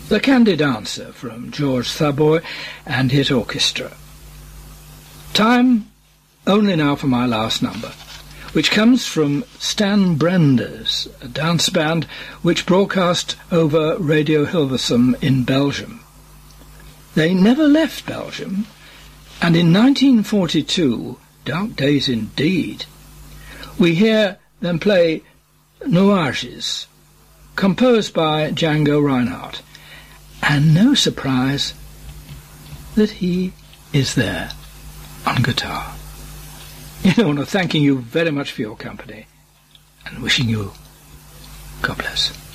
The Candid Answer from George Thaboy and his orchestra. Time only now for my last number, which comes from Stan Brenders, a dance band which broadcast over Radio Hilversum in Belgium. They never left Belgium, and in 1942, dark days indeed, we hear them play Nuages, composed by Django Reinhardt, and no surprise that he is there on guitar. I want to thanking you very much for your company and wishing you God bless.